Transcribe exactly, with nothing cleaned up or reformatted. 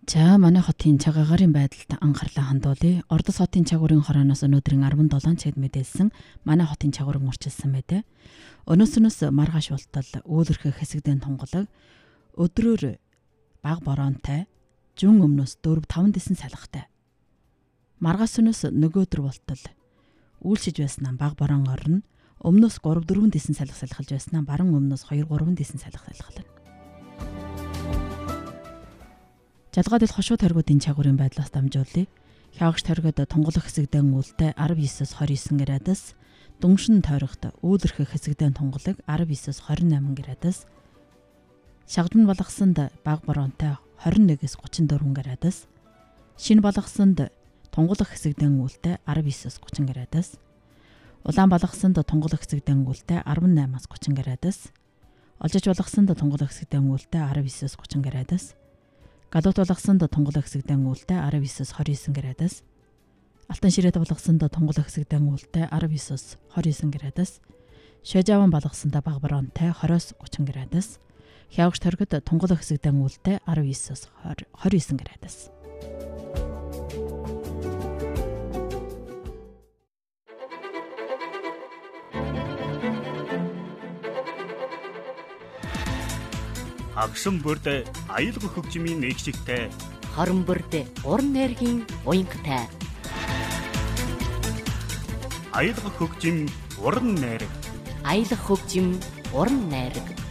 За манай хотын цагаагаарын байдалд анхаарлаа хандуулъя. Ордос хотын чагуурын хорооноос өнөөдрийн арван долоон цагт мэдээлсэн манай хотын чагуурын урчилсан байдаг. Өнөөснөөс маргааш болтол үүлэрхэх хэсэгдэн тунгалаг өдрөөр баг бороонтой зүүн өмнөөс дөрв таван дэсэн салхитай. Маргааш өнөөс нөгөөдөр болтол үйлшиж байснаа баг борон орно. Өмнөөс гурав дөрвөн дэсэн салхи салхилж байснаа баран өмнөөс хоёр гурван дэсэн салхи салхилна. Жалгаад ил хошуу торгуудын чагуурын байдлаас дамжуулъя. Хаагч торгод тунгалах хэсэгдэн үлтэй арав девять двадцать девять градус, дүншин тойрогт үүлэрхэх хэсэгдэн тунгалаг арав девять двадцать восемь градус, шагжмын балгасанд баг боронтой двадцать один тридцать четыре градус, шинэ балгасанд тунгалах хэсэгдэн үлтэй арав девять тридцать градус, улаан балгасанд тунгалах хэсэгдэн үлтэй арав восемь тридцать градус, олжиж балгасанд тунгалах хэсэгдэн үлтэй арав девять тридцать градус, галуут балгасанд тунгалах хэсэгдэн үлтэй арав девять двадцать девять градус, алтан ширээт балгасанд тунгалах хэсэгдэн үлтэй арав девять двадцать девять градус, шожаван балгасанд баг боронтой двадцать тридцать градус, хявагч торгод тунгалах хэсэгдэн үлтэй арав девять двадцать девять градус. Агшин бүрд аюулгүй хөгжмийн нэгжигтэй, хорон бүрд уран найргийн уянгатай. Аюулгүй хөгжим уран найраг. Аюулгүй хөгжим уран найраг.